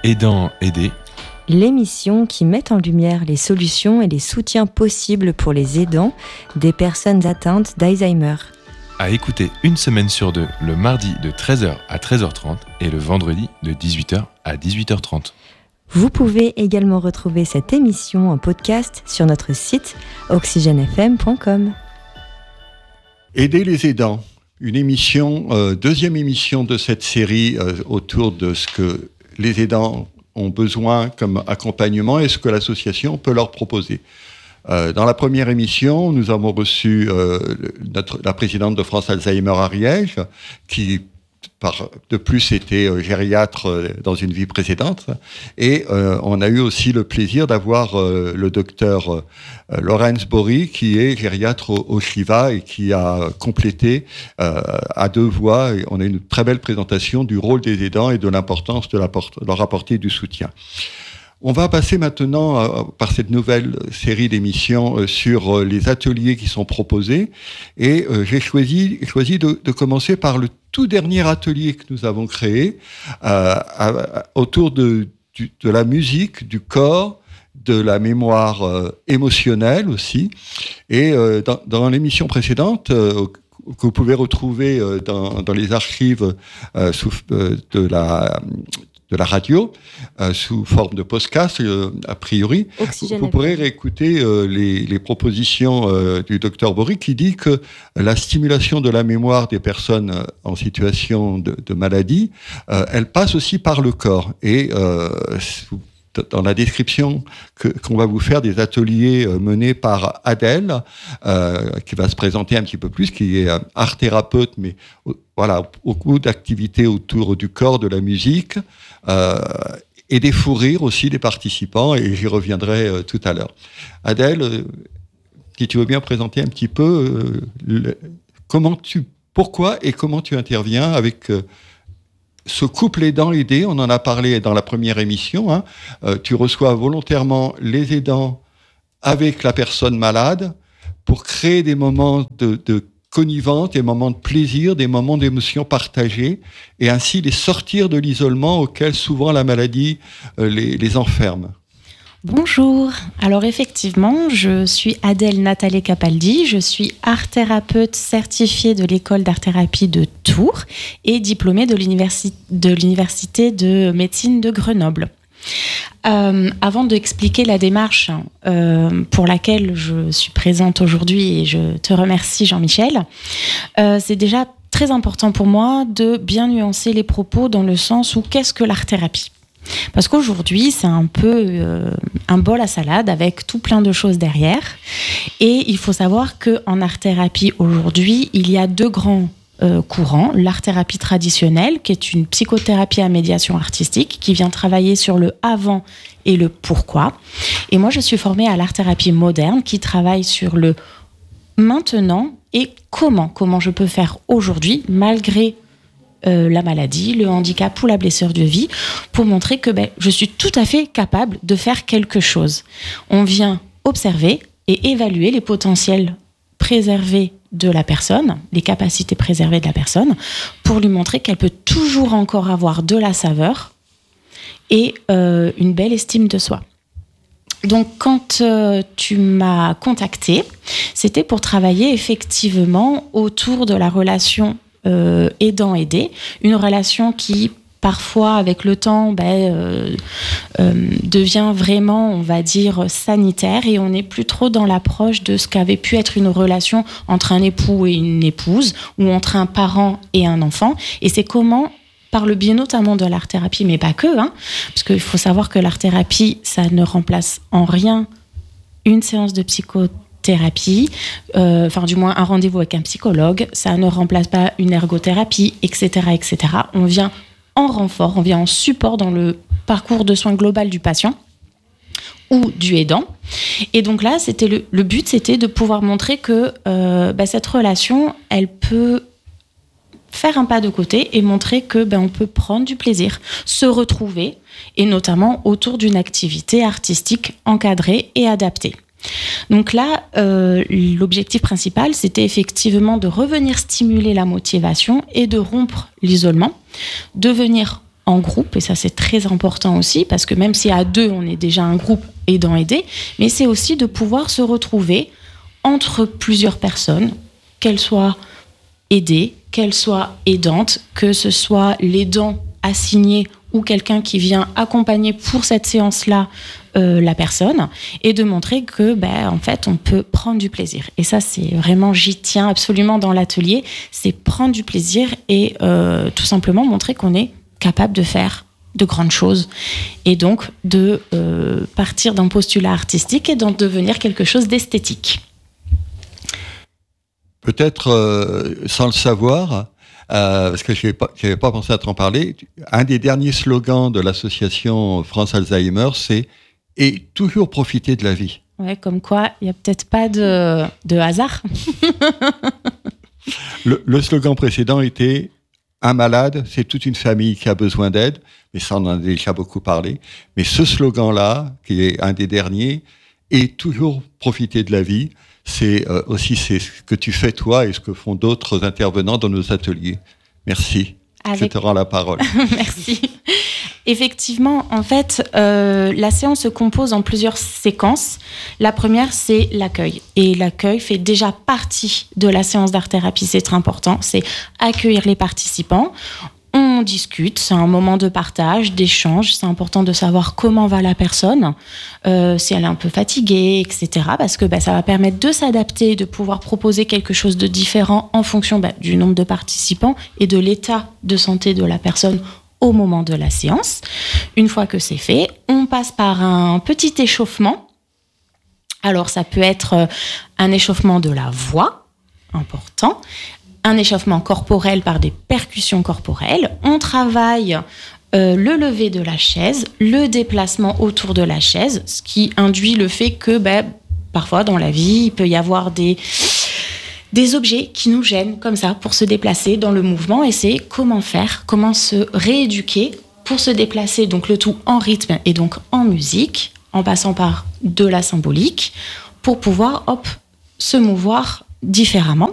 Aidant, aider. L'émission qui met en lumière les solutions et les soutiens possibles pour les aidants des personnes atteintes d'Alzheimer. À écouter une semaine sur deux, le mardi de 13h à 13h30 et le vendredi de 18h à 18h30. Vous pouvez également retrouver cette émission en podcast sur notre site oxygenefm.com. Aider les aidants, une émission, deuxième émission de cette série autour de ce que les aidants ont besoin comme accompagnement et ce que l'association peut leur proposer. Dans la première émission, nous avons reçu la présidente de France Alzheimer Ariège, qui de plus était gériatre dans une vie précédente. Et on a eu aussi le plaisir d'avoir le docteur Laurence Bory, qui est gériatre au Shiva et qui a complété à deux voix. Et on a eu une très belle présentation du rôle des aidants et de l'importance de leur apporter du soutien. On va passer maintenant par cette nouvelle série d'émissions sur les ateliers qui sont proposés. Et j'ai choisi de commencer par le tout dernier atelier que nous avons créé autour de la musique, du corps, de la mémoire émotionnelle aussi. Et dans l'émission précédente, que vous pouvez retrouver dans les archives de la radio, sous forme de podcast, a priori. Vous pourrez réécouter les propositions du docteur Bory, qui dit que la stimulation de la mémoire des personnes en situation de maladie, elle passe aussi par le corps. Et dans la description qu'on va vous faire des ateliers menés par Adèle, qui va se présenter un petit peu plus, qui est art thérapeute, mais voilà, beaucoup d'activités autour du corps, de la musique, et des fous rires aussi des participants, et j'y reviendrai tout à l'heure. Adèle, si tu veux bien présenter un petit peu pourquoi et comment tu interviens avec ce couple aidant-aidé, on en a parlé dans la première émission, tu reçois volontairement les aidants avec la personne malade pour créer des moments de connivence, des moments de plaisir, des moments d'émotion partagée, et ainsi les sortir de l'isolement auquel souvent la maladie les enferme. Bonjour, alors effectivement, je suis Adèle Nathalie Capaldi, je suis art-thérapeute certifiée de l'école d'art-thérapie de Tours et diplômée de l'université de médecine de Grenoble. Avant d'expliquer la démarche pour laquelle je suis présente aujourd'hui, et je te remercie Jean-Michel, c'est déjà très important pour moi de bien nuancer les propos dans le sens où qu'est-ce que l'art-thérapie ? Parce qu'aujourd'hui, c'est un peu un bol à salade avec tout plein de choses derrière. Et il faut savoir qu'en art-thérapie, aujourd'hui, il y a deux grands courants. L'art-thérapie traditionnelle, qui est une psychothérapie à médiation artistique, qui vient travailler sur le avant et le pourquoi. Et moi, je suis formée à l'art-thérapie moderne, qui travaille sur le maintenant et comment je peux faire aujourd'hui, malgré la maladie, le handicap ou la blessure de vie, pour montrer que je suis tout à fait capable de faire quelque chose. On vient observer et évaluer les potentiels préservés de la personne, les capacités préservées de la personne, pour lui montrer qu'elle peut toujours encore avoir de la saveur et une belle estime de soi. Donc, quand tu m'as contactée, c'était pour travailler effectivement autour de la relation aidant-aidé, une relation qui parfois avec le temps devient vraiment, on va dire, sanitaire, et on n'est plus trop dans l'approche de ce qu'avait pu être une relation entre un époux et une épouse, ou entre un parent et un enfant. Et c'est comment, par le biais notamment de l'art-thérapie, mais pas que, parce qu'il faut savoir que l'art-thérapie, ça ne remplace en rien une séance de psychothérapie, du moins un rendez-vous avec un psychologue, ça ne remplace pas une ergothérapie, etc., etc. On vient en renfort, on vient en support dans le parcours de soins global du patient ou du aidant. Et donc là, le but, c'était de pouvoir montrer que cette relation, elle peut faire un pas de côté et montrer que on peut prendre du plaisir, se retrouver, et notamment autour d'une activité artistique encadrée et adaptée. Donc là, l'objectif principal, c'était effectivement de revenir stimuler la motivation et de rompre l'isolement, de venir en groupe, et ça c'est très important aussi, parce que même si à 2, on est déjà un groupe aidant-aidé, mais c'est aussi de pouvoir se retrouver entre plusieurs personnes, qu'elles soient aidées, qu'elles soient aidantes, que ce soit l'aidant assigné ou quelqu'un qui vient accompagner pour cette séance-là la personne, et de montrer que en fait on peut prendre du plaisir. Et ça c'est vraiment, j'y tiens absolument dans l'atelier, c'est prendre du plaisir et tout simplement montrer qu'on est capable de faire de grandes choses, et donc de partir d'un postulat artistique et d'en devenir quelque chose d'esthétique. Peut-être sans le savoir, parce que je n'avais pas pensé à t'en parler, un des derniers slogans de l'association France Alzheimer, c'est « Et toujours profiter de la vie ». Ouais, comme quoi, il n'y a peut-être pas de hasard. Le slogan précédent était « Un malade, c'est toute une famille qui a besoin d'aide », mais ça on en a déjà beaucoup parlé. Mais ce slogan-là, qui est un des derniers, « Et toujours profiter de la vie », c'est ce que tu fais toi et ce que font d'autres intervenants dans nos ateliers. Merci. Je te rends la parole. Merci. Effectivement, en fait, la séance se compose en plusieurs séquences. La première, c'est l'accueil. Et l'accueil fait déjà partie de la séance d'art-thérapie. C'est très important. C'est accueillir les participants. On discute, c'est un moment de partage, d'échange. C'est important de savoir comment va la personne, si elle est un peu fatiguée, etc. Parce que ça va permettre de s'adapter, de pouvoir proposer quelque chose de différent en fonction du nombre de participants et de l'état de santé de la personne au moment de la séance. Une fois que c'est fait, on passe par un petit échauffement. Alors, ça peut être un échauffement de la voix, important, un échauffement corporel par des percussions corporelles. On travaille le lever de la chaise, le déplacement autour de la chaise, ce qui induit le fait que parfois dans la vie, il peut y avoir des objets qui nous gênent comme ça pour se déplacer dans le mouvement, et c'est comment se rééduquer pour se déplacer, donc le tout en rythme et donc en musique, en passant par de la symbolique, pour pouvoir se mouvoir différemment.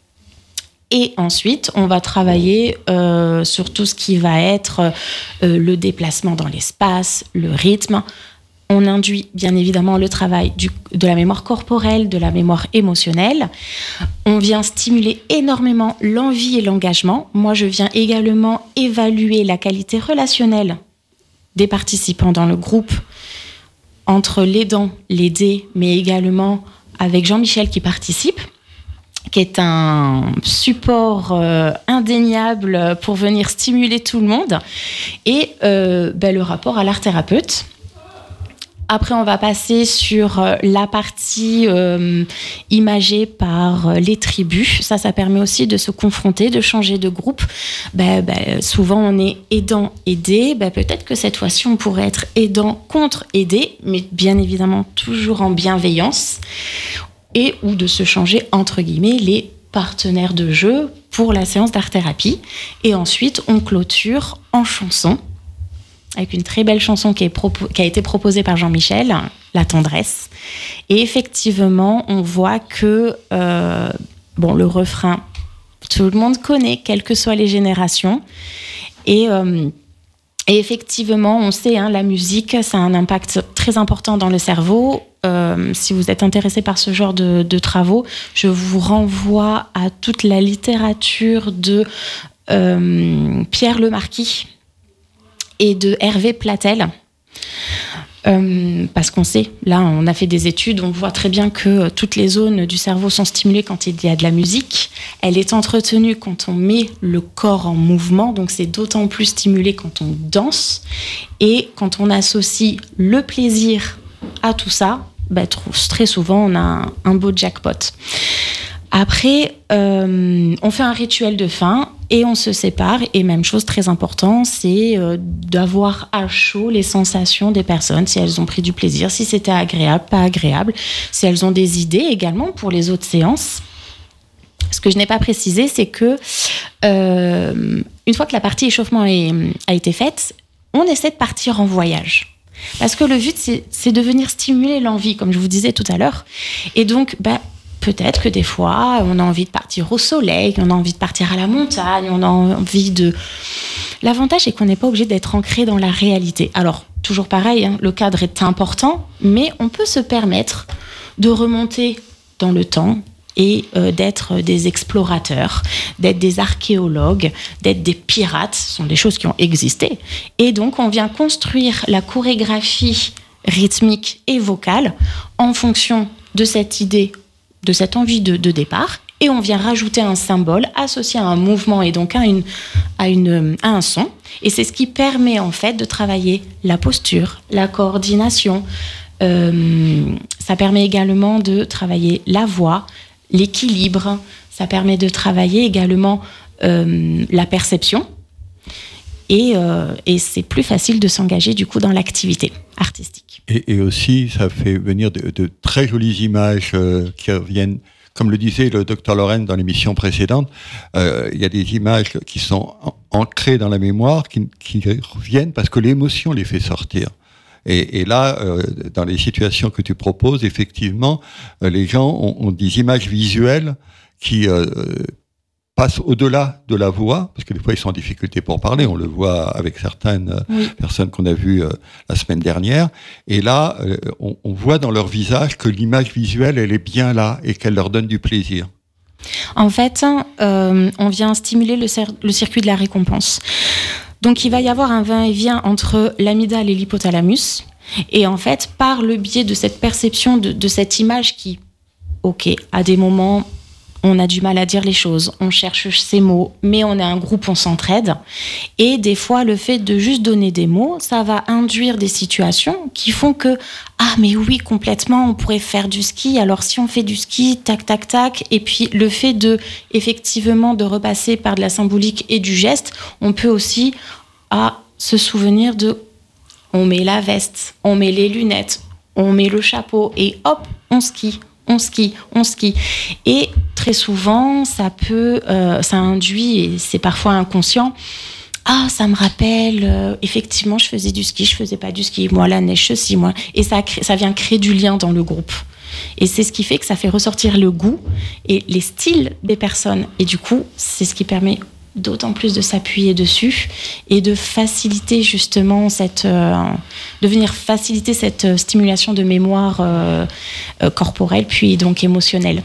Et ensuite, on va travailler sur tout ce qui va être le déplacement dans l'espace, le rythme. On induit bien évidemment le travail de la mémoire corporelle, de la mémoire émotionnelle. On vient stimuler énormément l'envie et l'engagement. Moi, je viens également évaluer la qualité relationnelle des participants dans le groupe, entre l'aidant, l'aidé, mais également avec Jean-Michel qui participe, qui est un support indéniable pour venir stimuler tout le monde, et le rapport à l'art-thérapeute. Après, on va passer sur la partie imagée par les tribus. Ça permet aussi de se confronter, de changer de groupe. Souvent, on est aidant-aidé. Peut-être que cette fois-ci, on pourrait être aidant contre aidé, mais bien évidemment, toujours en bienveillance. Et ou de se changer, entre guillemets, les partenaires de jeu pour la séance d'art-thérapie. Et ensuite, on clôture en chanson, avec une très belle chanson qui a été proposée par Jean-Michel, La tendresse. Et effectivement, on voit que le refrain, tout le monde connaît, quelles que soient les générations. Et effectivement, on sait, la musique, ça a un impact très important dans le cerveau. Si vous êtes intéressé par ce genre de travaux, je vous renvoie à toute la littérature de Pierre Lemarquis et de Hervé Platel. Parce qu'on sait, là on a fait des études, on voit très bien que toutes les zones du cerveau sont stimulées quand il y a de la musique. Elle est entretenue quand on met le corps en mouvement, donc c'est d'autant plus stimulé quand on danse. Et quand on associe le plaisir à tout ça, très souvent on a un beau jackpot. Après, on fait un rituel de fin et on se sépare. Et même chose très importante, c'est d'avoir à chaud les sensations des personnes, si elles ont pris du plaisir, si c'était agréable, pas agréable, si elles ont des idées également pour les autres séances. Ce que je n'ai pas précisé, c'est que une fois que la partie échauffement a été faite, on essaie de partir en voyage. Parce que le but, c'est de venir stimuler l'envie, comme je vous disais tout à l'heure. Et donc, peut-être que des fois, on a envie de partir au soleil, on a envie de partir à la montagne, on a envie de... L'avantage, c'est qu'on n'est pas obligé d'être ancré dans la réalité. Alors, toujours pareil, hein, le cadre est important, mais on peut se permettre de remonter dans le temps et d'être des explorateurs, d'être des archéologues, d'être des pirates. Ce sont des choses qui ont existé. Et donc, on vient construire la chorégraphie rythmique et vocale en fonction de cette idée, de cette envie de départ, et on vient rajouter un symbole associé à un mouvement et donc à un son. Et c'est ce qui permet en fait de travailler la posture, la coordination. Ça permet également de travailler la voix, l'équilibre. Ça permet de travailler également la perception. Et c'est plus facile de s'engager du coup dans l'activité artistique. Et aussi, ça fait venir de très jolies images qui reviennent. Comme le disait le Dr Loren dans l'émission précédente, il y a des images qui sont ancrées dans la mémoire, qui reviennent parce que l'émotion les fait sortir. Et là, dans les situations que tu proposes, effectivement, les gens ont des images visuelles qui passent au-delà de la voix, parce que des fois ils sont en difficulté pour parler, on le voit avec certaines personnes qu'on a vues la semaine dernière, et là on voit dans leur visage que l'image visuelle elle est bien là et qu'elle leur donne du plaisir. En fait, on vient stimuler le circuit de la récompense. Donc il va y avoir un va-et-vient entre l'amygdale et l'hypothalamus, et en fait par le biais de cette perception de cette image qui, ok, à des moments on a du mal à dire les choses, on cherche ses mots, mais on est un groupe, on s'entraide. Et des fois, le fait de juste donner des mots, ça va induire des situations qui font que, ah mais oui, complètement, on pourrait faire du ski. Alors si on fait du ski, tac, tac, tac. Et puis le fait effectivement, de repasser par de la symbolique et du geste, on peut aussi se souvenir on met la veste, on met les lunettes, on met le chapeau et hop, on skie. On skie. Et très souvent, ça induit, et c'est parfois inconscient, ça me rappelle, effectivement, je faisais du ski, je faisais pas du ski, moi la neige, ceci, moi. Et ça vient créer du lien dans le groupe. Et c'est ce qui fait que ça fait ressortir le goût et les styles des personnes. Et du coup, c'est ce qui permet d'autant plus de s'appuyer dessus et de faciliter justement de venir faciliter cette stimulation de mémoire corporelle puis donc émotionnelle.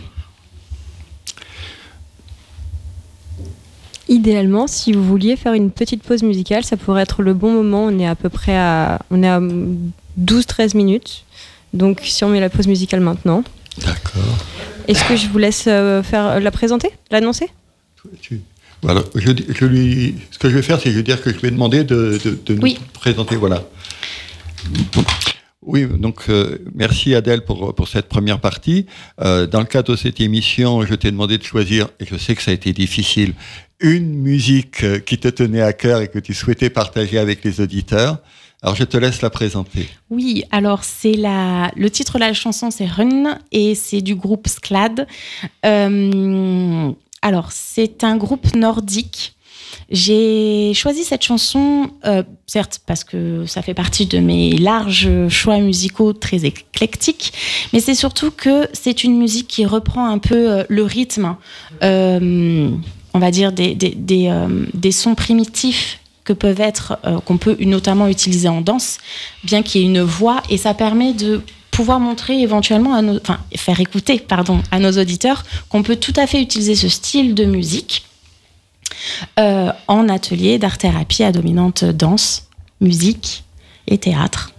Idéalement, si vous vouliez faire une petite pause musicale, ça pourrait être le bon moment. On est à peu près à 12-13 minutes. Donc si on met la pause musicale maintenant. D'accord. Est-ce que je vous laisse la présenter, l'annoncer ? Voilà, ce que je vais faire, c'est lui dire que je vais demander de nous présenter. Voilà. Oui, donc merci Adèle pour cette première partie. Dans le cadre de cette émission, je t'ai demandé de choisir, et je sais que ça a été difficile, une musique qui te tenait à cœur et que tu souhaitais partager avec les auditeurs. Alors je te laisse la présenter. Oui, alors le titre de la chanson c'est Run et c'est du groupe Sklad. Alors, c'est un groupe nordique. J'ai choisi cette chanson, certes, parce que ça fait partie de mes larges choix musicaux très éclectiques, mais c'est surtout que c'est une musique qui reprend un peu le rythme, on va dire, des sons primitifs que peuvent être, qu'on peut notamment utiliser en danse, bien qu'il y ait une voix, et ça permet de pouvoir montrer éventuellement faire écouter à nos auditeurs qu'on peut tout à fait utiliser ce style de musique en atelier d'art-thérapie à dominante danse, musique et théâtre.